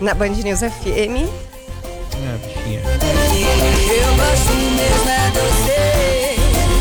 na Band News FM. Bichinha. Eu gosto mesmo é de você.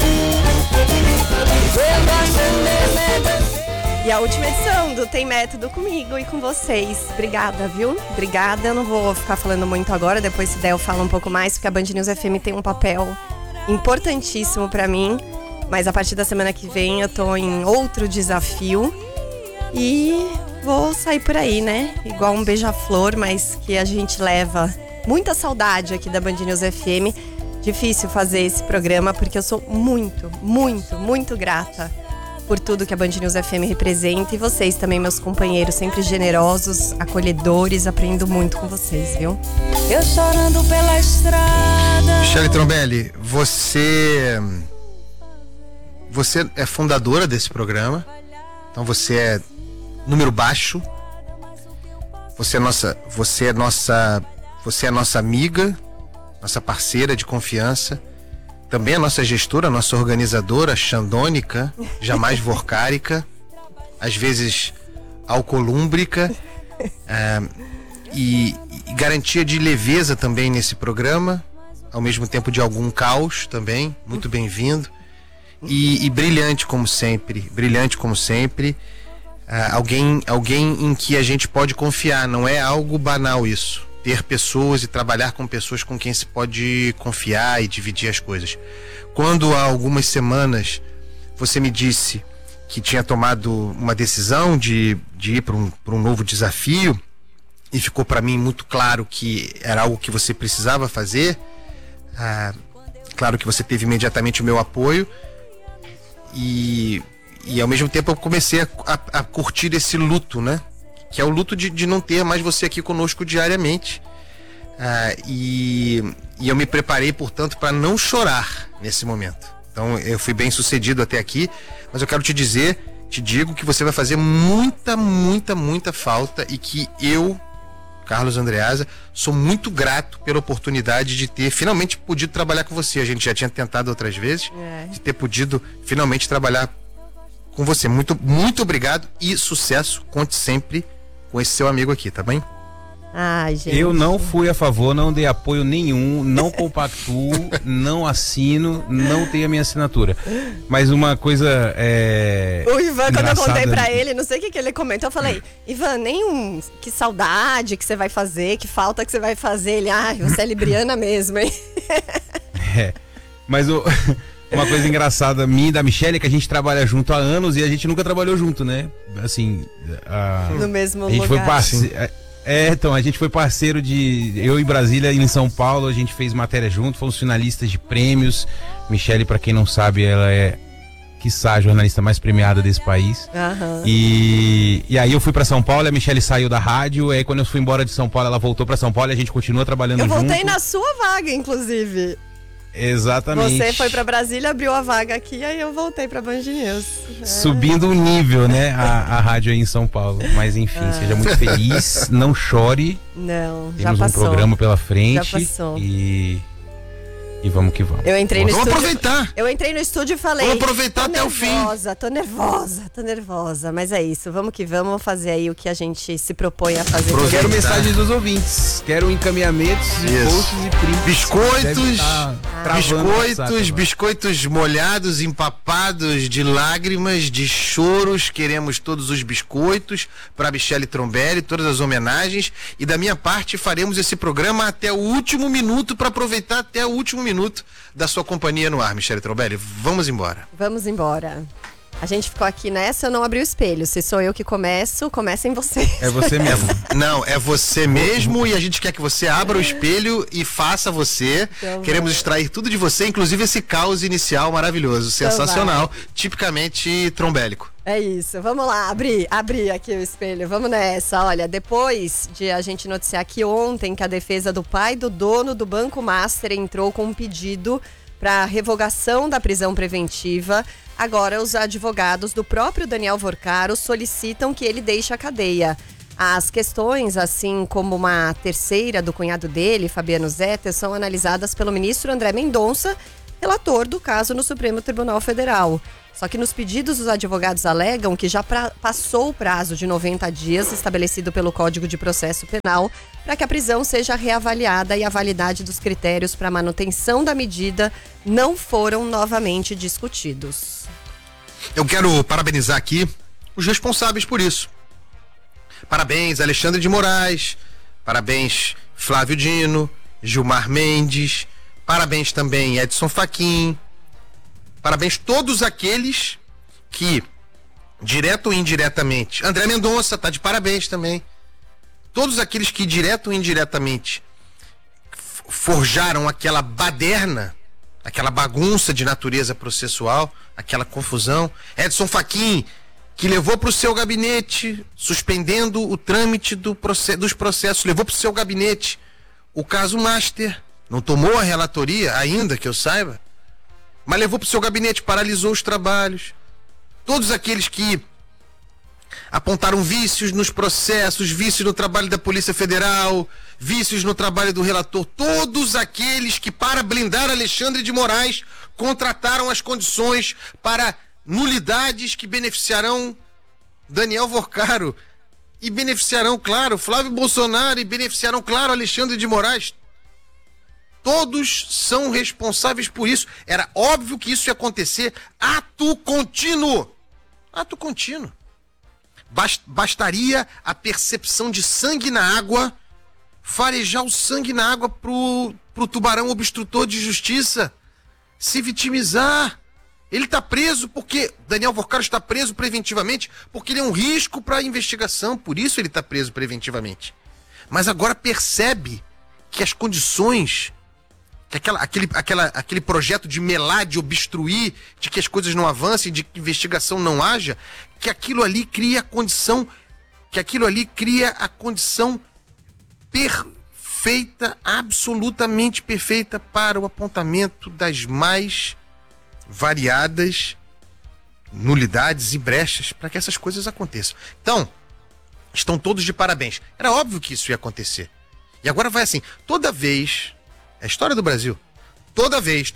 Eu gosto mesmo é de você. E a última edição do Tem Método comigo e com vocês. Obrigada, viu? Obrigada. Eu não vou ficar falando muito agora, depois se der eu falo um pouco mais, porque a Band News FM tem um papel importantíssimo pra mim. Mas a partir da semana que vem eu tô em outro desafio e vou sair por aí, né? Igual um beija-flor, mas que a gente leva muita saudade aqui da Band News FM. Difícil fazer esse programa porque eu sou muito, muito, muito grata por tudo que a Band News FM representa. E vocês também, meus companheiros, sempre generosos, acolhedores. Aprendo muito com vocês, viu? Eu chorando pela estrada. Michele Trombelli, você é fundadora desse programa. Então você é número baixo. Você é nossa amiga, nossa parceira de confiança. Também a nossa gestora, a nossa organizadora, xandônica, jamais vorcárica, às vezes alcolúmbrica, e garantia de leveza também nesse programa, ao mesmo tempo de algum caos também, muito bem-vindo. E brilhante como sempre, alguém em que a gente pode confiar, não é algo banal isso. Ter pessoas e trabalhar com pessoas com quem se pode confiar e dividir as coisas. Quando há algumas semanas você me disse que tinha tomado uma decisão de ir para um novo desafio, e ficou para mim muito claro que era algo que você precisava fazer, claro que você teve imediatamente o meu apoio, e ao mesmo tempo eu comecei a curtir esse luto, né? Que é o luto de não ter mais você aqui conosco diariamente. E eu me preparei, portanto, para não chorar nesse momento. Então eu fui bem sucedido até aqui, mas eu quero te digo que você vai fazer muita, muita, muita falta, e que eu, Carlos Andreasa, sou muito grato pela oportunidade de ter finalmente podido trabalhar com você. A gente já tinha tentado outras vezes, de ter podido finalmente trabalhar com você. Muito, muito obrigado e sucesso. Conte sempre com esse seu amigo aqui, tá bem? Ai, gente. Eu não fui a favor, não dei apoio nenhum, não compactuo, não assino, não tenho a minha assinatura. Mas uma coisa O Ivan, quando eu contei pra ele, ele, não sei o que ele comentou, eu falei: Ivan, que saudade que você vai fazer, que falta que você vai fazer. Ele, você é libriana mesmo, hein? Mas uma coisa engraçada minha e da Michele é que a gente trabalha junto há anos e a gente nunca trabalhou junto, né? Assim, no mesmo a gente lugar. foi parceiro. Então, a gente foi parceiro eu em Brasília e em São Paulo, a gente fez matéria junto, fomos finalistas de prêmios. Michele, pra quem não sabe, ela é, quiçá, a jornalista mais premiada desse país. Uhum. E aí eu fui pra São Paulo, a Michele saiu da rádio, aí quando eu fui embora de São Paulo, ela voltou pra São Paulo e a gente continua trabalhando junto. Eu voltei na sua vaga, inclusive. Exatamente. Você foi pra Brasília, abriu a vaga aqui, aí eu voltei pra Band News. Subindo o nível, né, a rádio aí em São Paulo. Mas enfim, seja muito feliz, não chore. Não, já Temos passou. um programa pela frente. Já passou. E vamos que vamos. Eu entrei no Vamos estúdio. aproveitar. Eu entrei no estúdio e falei: Vamos aproveitar até o fim. Tô nervosa. Mas é isso, vamos que vamos fazer aí o que a gente se propõe a fazer. Aproveitar. Quero mensagens dos ouvintes, quero encaminhamentos de posts e prints. Biscoitos molhados, empapados de lágrimas, de choros. Queremos todos os biscoitos para Michele Trombelli, todas as homenagens. E da minha parte faremos esse programa até o último minuto, para aproveitar até o último minuto da sua companhia no ar, Michele Trombelli. Vamos embora. Vamos embora. A gente ficou aqui nessa, eu não abri o espelho. Se sou eu que começo, comecem vocês. É você mesmo. Não, é você mesmo, e a gente quer que você abra o espelho e faça você. Então Queremos extrair tudo de você, inclusive esse caos inicial maravilhoso, sensacional, tipicamente trombélico. É isso, vamos lá, abrir aqui o espelho, vamos nessa. Olha, depois de a gente noticiar aqui ontem que a defesa do pai do dono do Banco Master entrou com um pedido para revogação da prisão preventiva, agora os advogados do próprio Daniel Vorcaro solicitam que ele deixe a cadeia. As questões, assim como uma terceira do cunhado dele, Fabiano Zetter, são analisadas pelo ministro André Mendonça, relator do caso no Supremo Tribunal Federal. Só que nos pedidos, os advogados alegam que já passou o prazo de 90 dias estabelecido pelo Código de Processo Penal para que a prisão seja reavaliada e a validade dos critérios para manutenção da medida não foram novamente discutidos. Eu quero parabenizar aqui os responsáveis por isso. Parabéns, Alexandre de Moraes. Parabéns, Flávio Dino, Gilmar Mendes. Parabéns também, Edson Fachin. Parabéns todos aqueles que, direto ou indiretamente... André Mendonça tá de parabéns também. Todos aqueles que, direto ou indiretamente, forjaram aquela baderna, aquela bagunça de natureza processual, aquela confusão. Edson Fachin, que levou para o seu gabinete, suspendendo o trâmite dos processos, levou para o seu gabinete o caso Master, não tomou a relatoria ainda, que eu saiba, mas levou para o seu gabinete, paralisou os trabalhos. Todos aqueles que apontaram vícios nos processos, vícios no trabalho da Polícia Federal, vícios no trabalho do relator, todos aqueles que, para blindar Alexandre de Moraes, contrataram as condições para nulidades que beneficiarão Daniel Vorcaro e beneficiarão, claro, Flávio Bolsonaro e beneficiarão, claro, Alexandre de Moraes. Todos são responsáveis por isso. Era óbvio que isso ia acontecer. Ato contínuo. Ato contínuo. Bastaria a percepção de sangue na água, farejar o sangue na água pro tubarão obstrutor de justiça se vitimizar. Ele está preso porque... Daniel Vorcaro está preso preventivamente porque ele é um risco para a investigação. Por isso ele está preso preventivamente. Mas agora percebe que as condições... que aquele projeto de melar, de obstruir, de que as coisas não avancem, de que a investigação não haja, que aquilo ali cria a condição... que aquilo ali cria a condição perfeita, absolutamente perfeita para o apontamento das mais variadas nulidades e brechas para que essas coisas aconteçam. Então, estão todos de parabéns. Era óbvio que isso ia acontecer. E agora vai assim, toda vez, é a história do Brasil, toda vez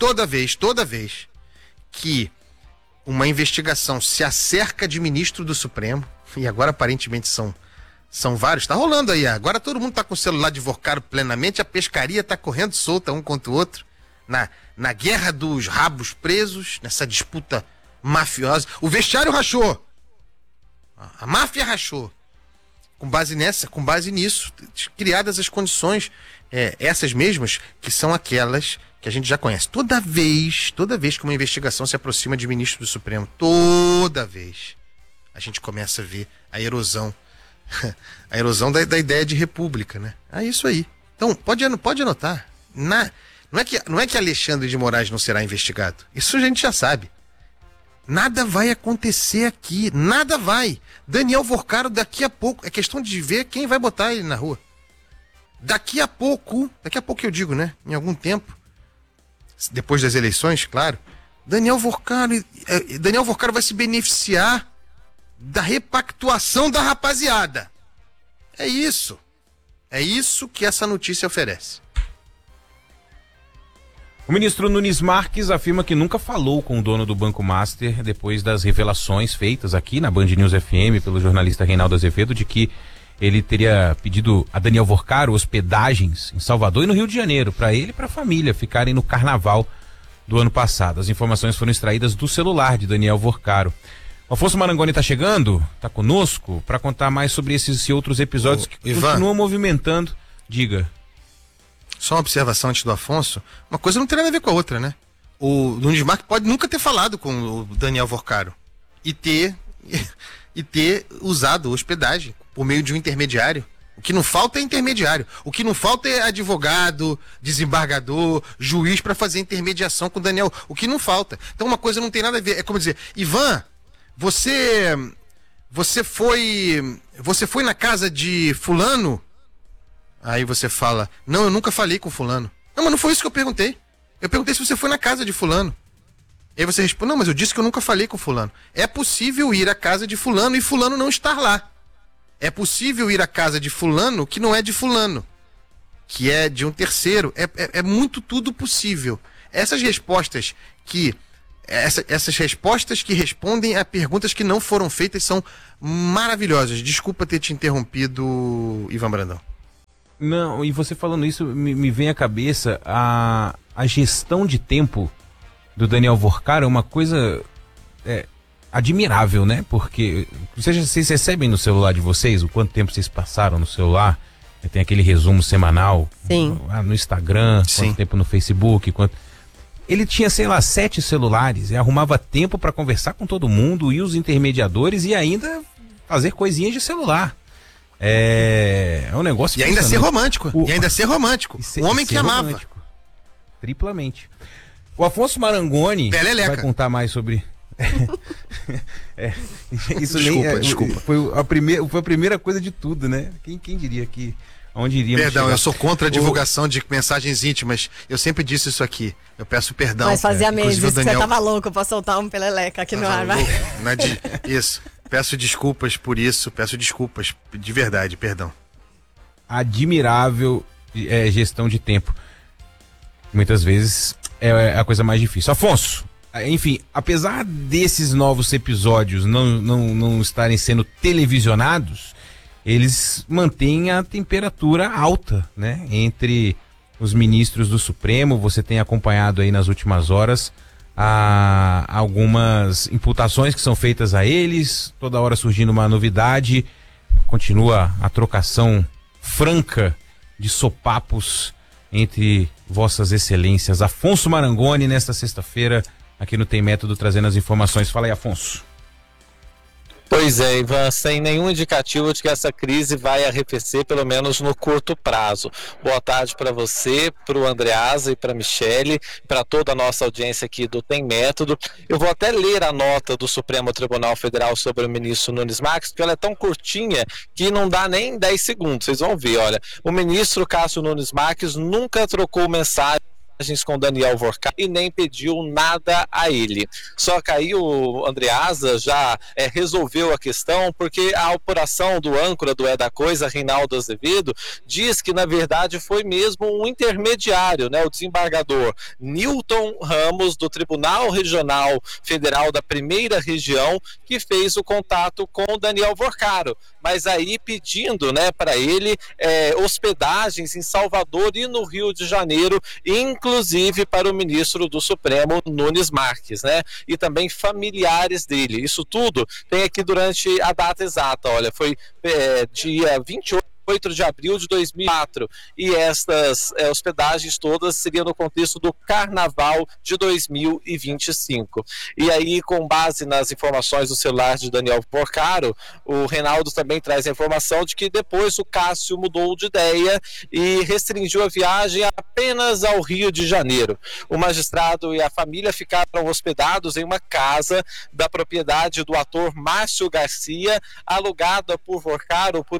que uma investigação se acerca de ministro do Supremo, e agora aparentemente são vários, tá rolando aí, agora todo mundo tá com o celular de Vorcaro plenamente, a pescaria tá correndo solta um contra o outro, na guerra dos rabos presos, nessa disputa mafiosa. O vestiário rachou. A máfia rachou. Com base nisso, criadas as condições, essas mesmas, que são aquelas que a gente já conhece. Toda vez que uma investigação se aproxima de ministro do Supremo, toda vez, a gente começa a ver a erosão da ideia de república, né? É isso aí. Então, pode anotar. Não é que Alexandre de Moraes não será investigado. Isso a gente já sabe. Nada vai acontecer aqui. Nada vai. Daniel Vorcaro, daqui a pouco... É questão de ver quem vai botar ele na rua. Daqui a pouco eu digo, né? Em algum tempo, depois das eleições, claro, Daniel Vorcaro vai se beneficiar da repactuação da rapaziada. É isso. É isso que essa notícia oferece. O ministro Nunes Marques afirma que nunca falou com o dono do Banco Master depois das revelações feitas aqui na Band News FM pelo jornalista Reinaldo Azevedo de que ele teria pedido a Daniel Vorcaro hospedagens em Salvador e no Rio de Janeiro para ele e para a família ficarem no carnaval do ano passado. As informações foram extraídas do celular de Daniel Vorcaro. O Afonso Marangoni está chegando, está conosco para contar mais sobre esses e outros episódios que continuam movimentando. Diga. Só uma observação antes do Afonso. Uma coisa não tem nada a ver com a outra, né? O Nunes Marques pode nunca ter falado com o Daniel Vorcaro e ter usado hospedagem por meio de um intermediário. O que não falta é intermediário. O que não falta é advogado, desembargador, juiz para fazer intermediação com o Daniel. O que não falta. Então uma coisa não tem nada a ver. É como dizer, Ivan, você foi na casa de fulano? Aí você fala, não, eu nunca falei com fulano. Não, mas não foi isso que eu perguntei. Eu perguntei se você foi na casa de fulano. Aí você responde, não, mas eu disse que eu nunca falei com fulano. É possível ir à casa de fulano e fulano não estar lá. É possível ir à casa de fulano que não é de fulano, que é de um terceiro. É muito tudo possível. Essas respostas que essas respostas que respondem a perguntas que não foram feitas são maravilhosas. Desculpa ter te interrompido, Ivan Brandão. Não, e você falando isso, me vem à cabeça a gestão de tempo do Daniel Vorcaro é uma coisa admirável, né? Porque vocês recebem no celular de vocês o quanto tempo vocês passaram no celular. Tem aquele resumo semanal. Sim. No Instagram, Sim. quanto tempo no Facebook, Ele tinha, sei lá, 7 celulares e arrumava tempo para conversar com todo mundo e os intermediadores e ainda fazer coisinhas de celular. É um negócio. E ainda ser romântico. Um Homem que amava. Romântico. Triplamente. O Afonso Marangoni vai contar mais sobre. Isso Desculpa. Foi a primeira coisa de tudo, né? Quem diria que. Onde iríamos Perdão, chegar? eu sou contra a divulgação de mensagens íntimas. Eu sempre disse isso aqui. Eu peço perdão. Mas fazia meses Inclusive, que você tava louco pra soltar um peleleca aqui no ar, vai. Isso. Peço desculpas por isso. Peço desculpas de verdade, perdão. Admirável gestão de tempo. Muitas vezes é a coisa mais difícil. Afonso, enfim, apesar desses novos episódios não estarem sendo televisionados, eles mantêm a temperatura alta, né? Entre os ministros do Supremo. Você tem acompanhado aí nas últimas horas algumas imputações que são feitas a eles, toda hora surgindo uma novidade. Continua a trocação franca de sopapos entre vossas excelências. Afonso Marangoni, nesta sexta-feira, aqui no Tem Método, trazendo as informações. Fala aí, Afonso. Pois é, Ivan, sem nenhum indicativo de que essa crise vai arrefecer, pelo menos no curto prazo. Boa tarde para você, para o Andreasa e para a Michele, para toda a nossa audiência aqui do Tem Método. Eu vou até ler a nota do Supremo Tribunal Federal sobre o ministro Nunes Marques, porque ela é tão curtinha que não dá nem 10 segundos. Vocês vão ver, olha. O ministro Cássio Nunes Marques nunca trocou mensagens com Daniel Vorcaro e nem pediu nada a ele. Só que aí o Andreasa já resolveu a questão, porque a apuração do âncora do É da Coisa, Reinaldo Azevedo, diz que na verdade foi mesmo um intermediário, né, o desembargador Newton Ramos, do Tribunal Regional Federal da Primeira Região, que fez o contato com o Daniel Vorcaro, mas aí pedindo, né, para ele hospedagens em Salvador e no Rio de Janeiro, inclusive para o ministro do Supremo, Nunes Marques, né? E também familiares dele. Isso tudo tem aqui durante a data exata, olha, foi dia 28 de abril de 2004, e estas hospedagens todas seriam no contexto do Carnaval de 2025. E aí, com base nas informações do celular de Daniel Vorcaro, o Reinaldo também traz a informação de que depois o Cássio mudou de ideia e restringiu a viagem apenas ao Rio de Janeiro. O magistrado e a família ficaram hospedados em uma casa da propriedade do ator Márcio Garcia, alugada por Vorcaro por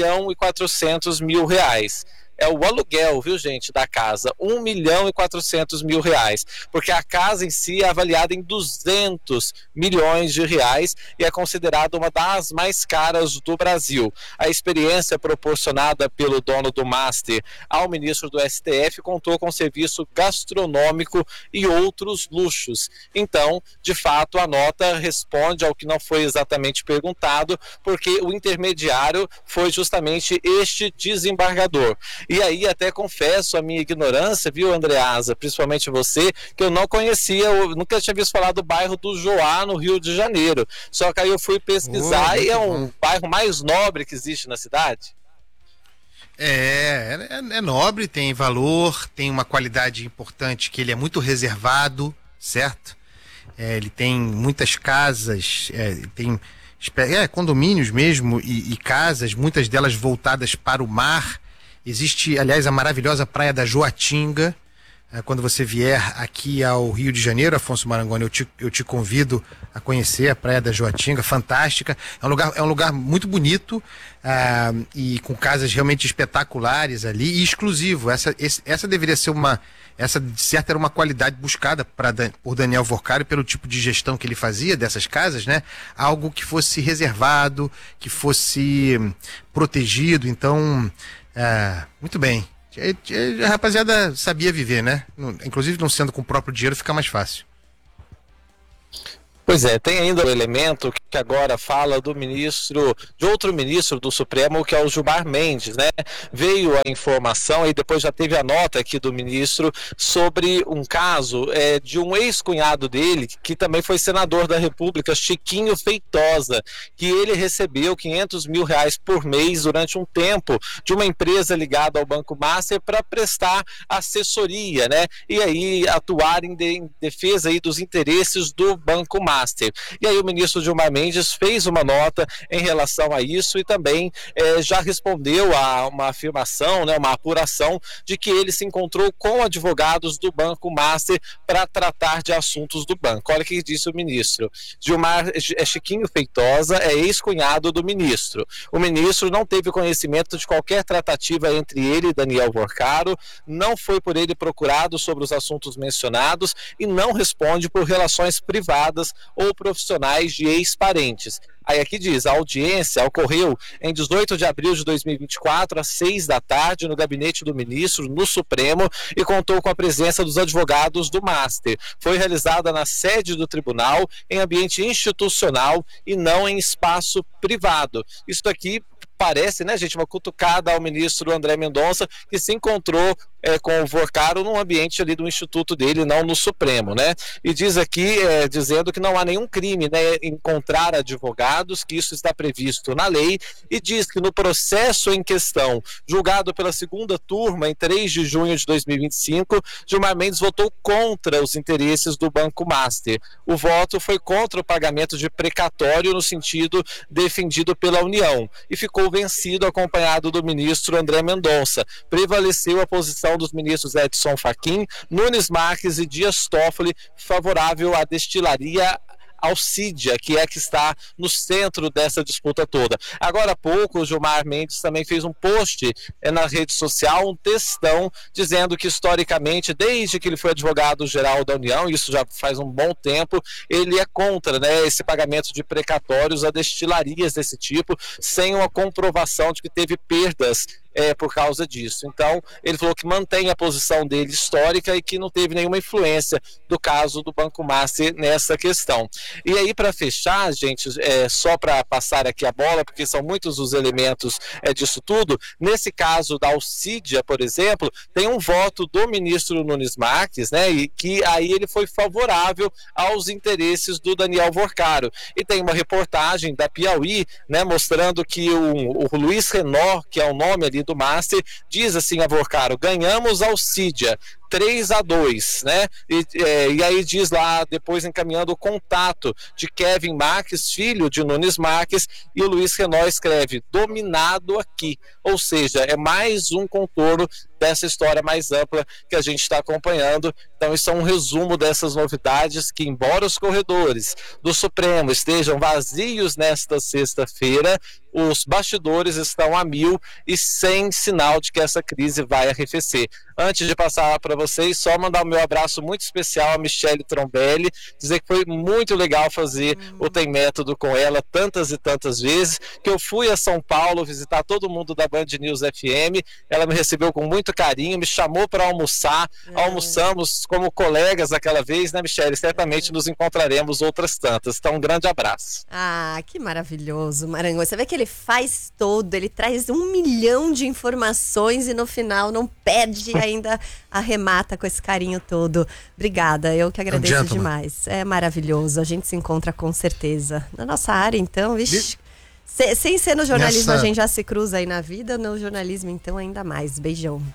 R$1.400.000. É o aluguel, viu, gente, da casa, R$1.400.000, porque a casa em si é avaliada em R$200 milhões e é considerada uma das mais caras do Brasil. A experiência proporcionada pelo dono do Master ao ministro do STF contou com serviço gastronômico e outros luxos. Então, de fato, a nota responde ao que não foi exatamente perguntado, porque o intermediário foi justamente este desembargador. E aí até confesso a minha ignorância, viu, Andreasa, principalmente você, que eu não conhecia, eu nunca tinha visto falar do bairro do Joá, no Rio de Janeiro. Só que aí eu fui pesquisar e é um bairro mais nobre que existe na cidade. É nobre, tem valor, tem uma qualidade importante, que ele é muito reservado, certo? Ele tem muitas casas, tem condomínios mesmo e casas, muitas delas voltadas para o mar. Existe, aliás, a maravilhosa praia da Joatinga. Quando você vier aqui ao Rio de Janeiro, Afonso Marangoni, eu te convido a conhecer a praia da Joatinga, fantástica. É um lugar muito bonito e com casas realmente espetaculares ali e exclusivo. Essa deveria ser essa de certo era uma qualidade buscada por Daniel Vorcaro pelo tipo de gestão que ele fazia dessas casas, né? Algo que fosse reservado, que fosse protegido. Então, muito bem. A rapaziada sabia viver, né? Inclusive não sendo com o próprio dinheiro fica mais fácil. Pois é, tem ainda o elemento que agora fala do ministro, de outro ministro do Supremo, que é o Gilmar Mendes, né? Veio a informação e depois já teve a nota aqui do ministro sobre um caso de um ex-cunhado dele, que também foi senador da República, Chiquinho Feitosa, que ele recebeu R$500 mil por mês durante um tempo de uma empresa ligada ao Banco Master para prestar assessoria, né? E aí atuar em defesa aí dos interesses do Banco Master. E aí o ministro Gilmar Mendes fez uma nota em relação a isso e também já respondeu a uma afirmação, né, uma apuração de que ele se encontrou com advogados do Banco Master para tratar de assuntos do banco. Olha o que disse o ministro. Gilmar Chiquinho Feitosa é ex-cunhado do ministro. O ministro não teve conhecimento de qualquer tratativa entre ele e Daniel Vorcaro, não foi por ele procurado sobre os assuntos mencionados e não responde por relações privadas ou profissionais de ex-parentes. Aí aqui diz, a audiência ocorreu em 18 de abril de 2024, às 6 da tarde, no gabinete do ministro, no Supremo, e contou com a presença dos advogados do Master. Foi realizada na sede do tribunal, em ambiente institucional e não em espaço privado. Isso aqui parece, né, gente, uma cutucada ao ministro André Mendonça, que se encontrou com o Vorcaro num ambiente ali do instituto dele, não no Supremo, né? E diz aqui, dizendo que não há nenhum crime, né, encontrar advogados, que isso está previsto na lei, e diz que no processo em questão, julgado pela segunda turma em 3 de junho de 2025, Gilmar Mendes votou contra os interesses do Banco Master. O voto foi contra o pagamento de precatório no sentido defendido pela União, e ficou vencido acompanhado do ministro André Mendonça. Prevaleceu a posição dos ministros Edson Fachin, Nunes Marques e Dias Toffoli, favorável à destilaria Alcídia, que é que está no centro dessa disputa toda. Agora há pouco, o Gilmar Mendes também fez um post na rede social, um textão, dizendo que historicamente, desde que ele foi advogado-geral da União, isso já faz um bom tempo, ele é contra, né, esse pagamento de precatórios a destilarias desse tipo, sem uma comprovação de que teve perdas por causa disso. Então, ele falou que mantém a posição dele histórica e que não teve nenhuma influência do caso do Banco Master nessa questão. E aí, para fechar, gente, só para passar aqui a bola, porque são muitos os elementos disso tudo, nesse caso da Alcídia, por exemplo, tem um voto do ministro Nunes Marques, né, e que aí ele foi favorável aos interesses do Daniel Vorcaro. E tem uma reportagem da Piauí, né, mostrando que o Luiz Renor, que é o nome ali do Master, diz assim a Vorcaro: ganhamos Alcídia 3-2, né? E aí diz lá, depois encaminhando o contato de Kevin Marques, filho de Nunes Marques, e o Luiz Renor escreve: dominado aqui. Ou seja, é mais um contorno dessa história mais ampla que a gente está acompanhando. Então isso é um resumo dessas novidades que, embora os corredores do Supremo estejam vazios nesta sexta-feira, os bastidores estão a mil e sem sinal de que essa crise vai arrefecer. Antes de passar para vocês, só mandar o meu abraço muito especial a Michele Trombelli, dizer que foi muito legal fazer o Tem Método com ela tantas e tantas vezes, que eu fui a São Paulo visitar todo mundo da Band News FM, ela me recebeu com muito carinho, me chamou para almoçar, almoçamos como colegas aquela vez, né, Michele? Certamente nos encontraremos outras tantas. Então, um grande abraço. Ah, que maravilhoso, Maranhão. Você vê que ele faz todo, ele traz 1 milhão de informações e no final não perde, ainda arremata com esse carinho todo. Obrigada, eu que agradeço demais. É maravilhoso, a gente se encontra com certeza. Na nossa área, então, vixe, sem ser no jornalismo, a gente já se cruza aí na vida, no jornalismo, então, ainda mais. Beijão.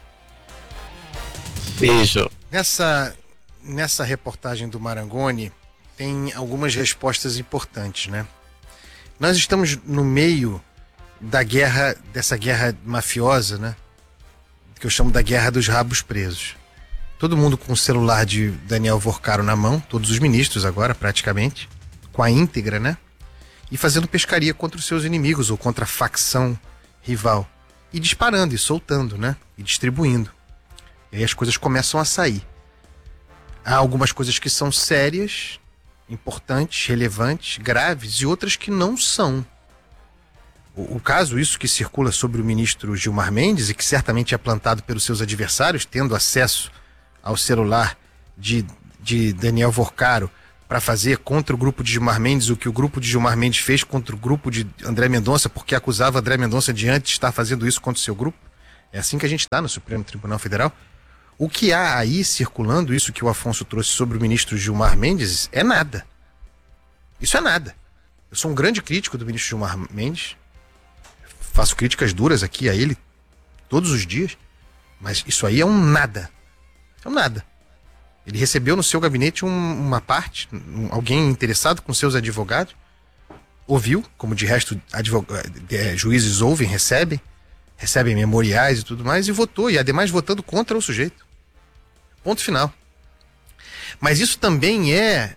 Beijo. Nessa reportagem do Marangoni, tem algumas respostas importantes, né? Nós estamos no meio dessa guerra mafiosa, né? Que eu chamo da guerra dos rabos presos. Todo mundo com o celular de Daniel Vorcaro na mão, todos os ministros agora, praticamente, com a íntegra, né? E fazendo pescaria contra os seus inimigos ou contra a facção rival. E disparando, e soltando, né? E distribuindo. E aí as coisas começam a sair. Há algumas coisas que são sérias, importantes, relevantes, graves, e outras que não são. O caso, isso que circula sobre o ministro Gilmar Mendes, e que certamente é plantado pelos seus adversários, tendo acesso ao celular de Daniel Vorcaro, para fazer contra o grupo de Gilmar Mendes o que o grupo de Gilmar Mendes fez contra o grupo de André Mendonça, porque acusava André Mendonça de antes estar fazendo isso contra o seu grupo. É assim que a gente está no Supremo Tribunal Federal. O que há aí circulando, isso que o Afonso trouxe sobre o ministro Gilmar Mendes, é nada. Isso é nada. Eu sou um grande crítico do ministro Gilmar Mendes, faço críticas duras aqui a ele todos os dias, mas isso aí é um nada. É um nada. Ele recebeu no seu gabinete uma parte, alguém interessado com seus advogados, ouviu, como de resto juízes ouvem, recebem memoriais e tudo mais, e votou, e ademais votando contra o sujeito. Ponto final. Mas isso também é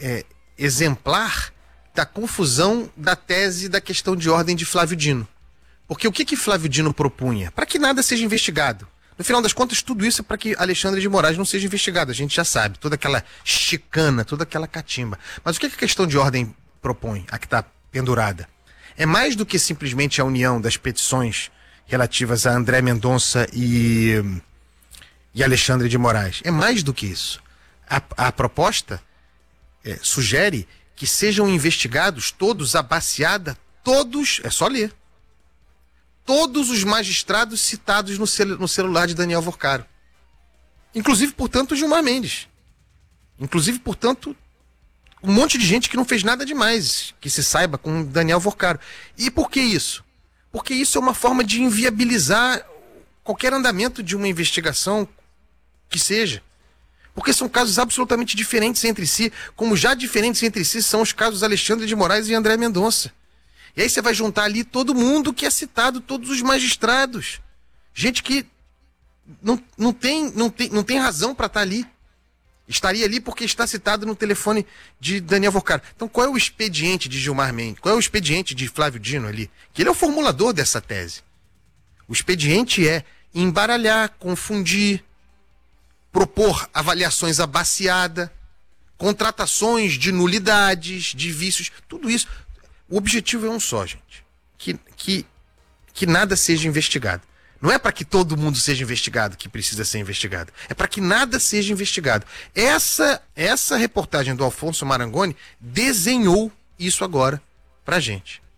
exemplar da confusão da tese da questão de ordem de Flávio Dino. Porque o que Flávio Dino propunha? Para que nada seja investigado. No final das contas, tudo isso é para que Alexandre de Moraes não seja investigado. A gente já sabe, toda aquela chicana, toda aquela catimba. Mas o que a questão de ordem propõe, a que está pendurada? É mais do que simplesmente a união das petições relativas a André Mendonça e Alexandre de Moraes. É mais do que isso. A proposta sugere que sejam investigados todos, a baseada, todos, é só ler, todos os magistrados citados no celular de Daniel Vorcaro. Inclusive, portanto, Gilmar Mendes. Inclusive, portanto, um monte de gente que não fez nada demais, que se saiba, com Daniel Vorcaro. E por que isso? Porque isso é uma forma de inviabilizar qualquer andamento de uma investigação que seja. Porque são casos absolutamente diferentes entre si, como já diferentes entre si são os casos Alexandre de Moraes e André Mendonça. E aí você vai juntar ali todo mundo que é citado, todos os magistrados. Gente que não tem razão para estar ali. Estaria ali porque está citado no telefone de Daniel Vorcaro. Então qual é o expediente de Gilmar Mendes? Qual é o expediente de Flávio Dino ali? Que ele é o formulador dessa tese. O expediente é embaralhar, confundir, propor avaliações abaciadas, contratações de nulidades, de vícios, tudo isso. O objetivo é um só, gente. Que nada seja investigado. Não é para que todo mundo seja investigado que precisa ser investigado. É para que nada seja investigado. Essa reportagem do Alfonso Marangoni desenhou isso agora pra gente.